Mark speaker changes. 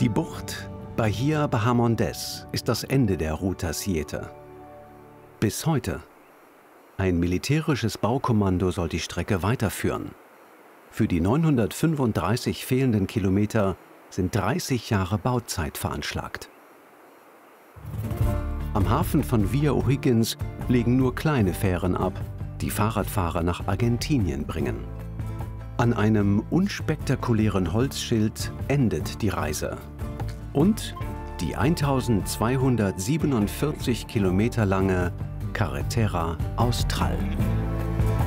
Speaker 1: Die Bucht Bahia Bahamondes ist das Ende der Ruta Siete. Bis heute. Ein militärisches Baukommando soll die Strecke weiterführen. Für die 935 fehlenden Kilometer sind 30 Jahre Bauzeit veranschlagt. Am Hafen von Villa O'Higgins legen nur kleine Fähren ab, die Fahrradfahrer nach Argentinien bringen. An einem unspektakulären Holzschild endet die Reise. Und die 1247 Kilometer lange Carretera Austral.